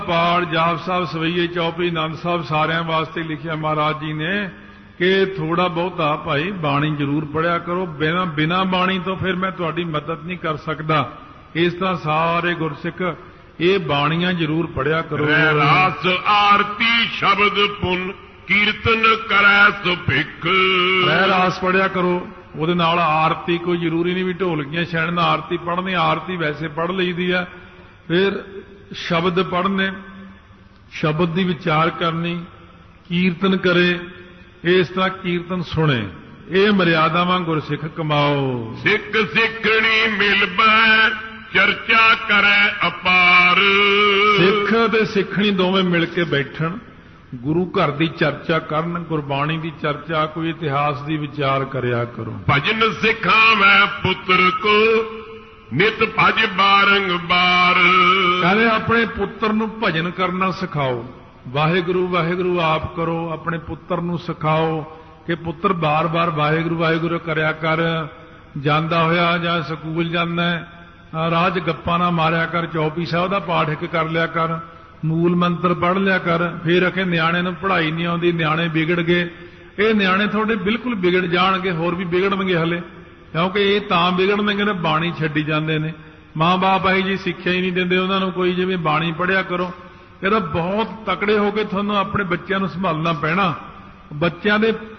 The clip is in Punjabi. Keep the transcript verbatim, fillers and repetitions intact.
ਪਾਠ ਜਾਪ ਸਾਹਿਬ ਸਵਈਏ ਚੌਪਈ ਆਨੰਦ ਸਾਹਿਬ ਸਾਰਿਆਂ ਵਾਸਤੇ ਲਿਖਿਆ ਮਹਾਰਾਜ ਜੀ ਨੇ ਕਿ ਥੋੜਾ ਬਹੁਤਾ ਭਾਈ ਬਾਣੀ ਜ਼ਰੂਰ ਪੜਿਆ ਕਰੋ। ਬਿਨਾਂ ਬਿਨਾਂ ਬਾਣੀ ਤੋਂ ਫਿਰ ਮੈਂ ਤੁਹਾਡੀ ਮਦਦ ਨਹੀਂ ਕਰ ਸਕਦਾ। ਇਸ ਤਰ੍ਹਾਂ ਸਾਰੇ ਗੁਰਸਿੱਖ ਇਹ ਬਾਣੀਆਂ ਜ਼ਰੂਰ ਪੜਿਆ ਕਰੋ। ਰਾਸ ਆਰਤੀ ਸ਼ਬਦ ਪੁਨ ਕੀਰਤਨ ਕਰੈ ਸੁਭਿਖ। ਰਹਿ ਰਾਸ ਪੜਿਆ ਕਰੋ। ਉਹਦੇ ਨਾਲ ਆਰਤੀ ਕੋਈ ਜ਼ਰੂਰੀ ਨਹੀਂ ਵੀ ਢੋਲਕੀਆਂ ਛੈਣ ਨਾਲ ਆਰਤੀ ਪੜ੍ਹਨੀ। ਆਰਤੀ ਵੈਸੇ ਪੜ੍ਹ ਲਈਦੀ ਆ। ਫਿਰ ਸ਼ਬਦ ਪੜ੍ਹਨੇ, ਸ਼ਬਦ ਦੀ ਵਿਚਾਰ ਕਰਨੀ, ਕੀਰਤਨ ਕਰੇ, ਇਸ ਤਰ੍ਹਾਂ ਕੀਰਤਨ ਸੁਣੇ। ਇਹ ਮਰਿਆਦਾਵਾਂ ਗੁਰਸਿੱਖ ਕਮਾਓ। ਸਿੱਖ ਸਿੱਖਣੀ ਮਿਲਬੈ ਚਰਚਾ ਕਰੈ ਅਪਾਰ। ਸਿੱਖ ਤੇ ਸਿੱਖਣੀ ਦੋਵੇਂ ਮਿਲ ਕੇ ਬੈਠਣ, ਗੁਰੂ ਘਰ ਦੀ ਚਰਚਾ ਕਰਨ, ਗੁਰਬਾਣੀ ਦੀ ਚਰਚਾ, ਕੋਈ ਇਤਿਹਾਸ ਦੀ ਵਿਚਾਰ ਕਰਿਆ ਕਰੋ। ਭਜਨ ਸਿਖਾਵੈ ਪੁੱਤਰ ਕੋ ਨਿਤ ਭਜ ਬਾਰੰਬਾਰ। ਕਹਿੰਦੇ ਆਪਣੇ ਪੁੱਤਰ ਨੂੰ ਭਜਨ ਕਰਨਾ ਸਿਖਾਓ। ਵਾਹਿਗੁਰੂ ਵਾਹਿਗੁਰੂ ਆਪ ਕਰੋ, ਆਪਣੇ ਪੁੱਤਰ ਨੂੰ ਸਿਖਾਓ ਕਿ ਪੁੱਤਰ ਬਾਰ-ਬਾਰ ਵਾਹਿਗੁਰੂ ਵਾਹਿਗੁਰੂ ਕਰਿਆ ਕਰ। ਜਾਂਦਾ ਹੋਇਆ ਜਾਂ ਸਕੂਲ ਜਾਂਦਾ ਰਾਹ 'ਚ ਗੱਪਾਂ ਨਾ ਮਾਰਿਆ ਕਰ। ਚੌਪਈ ਸਾਹਿਬ ਦਾ ਪਾਠ ਇੱਕ ਕਰ ਲਿਆ ਕਰ, ਮੂਲ ਮੰਤਰ ਪੜ੍ਹ ਲਿਆ ਕਰ। ਫਿਰ ਅਖੇ ਨਿਆਣੇ ਨੂੰ ਪੜ੍ਹਾਈ ਨਹੀਂ ਆਉਂਦੀ, ਨਿਆਣੇ ਵਿਗੜ ਗਏ। ਇਹ ਨਿਆਣੇ ਤੁਹਾਡੇ ਬਿਲਕੁਲ ਵਿਗੜ ਜਾਣਗੇ, ਹੋਰ ਵੀ ਵਿਗੜਨਗੇ ਹਲੇ, ਕਿਉਂਕਿ ਇਹ ਤਾਂ ਵਿਗੜਨਗੇ ਨਾ ਬਾਣੀ ਛੱਡੀ ਜਾਂਦੇ ਨੇ। ਮਾਂ ਬਾਪ ਆਈ ਜੀ ਸਿੱਖਿਆ ਹੀ ਨਹੀਂ ਦਿੰਦੇ ਉਹਨਾਂ ਨੂੰ ਕੋਈ, ਜਿਵੇਂ ਬਾਣੀ ਪੜ੍ਹਿਆ ਕਰੋ। ਇਹਦਾ ਬਹੁਤ ਤਕੜੇ ਹੋ ਕੇ ਤੁਹਾਨੂੰ ਆਪਣੇ ਬੱਚਿਆਂ ਨੂੰ ਸੰਭਾਲਣਾ ਪੈਣਾ। ਬੱਚਿਆਂ ਦੇ